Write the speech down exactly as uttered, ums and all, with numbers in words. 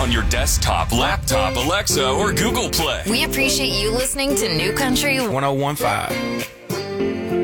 on your desktop, laptop, Alexa, or Google Play. We appreciate you listening to New Country one oh one point five.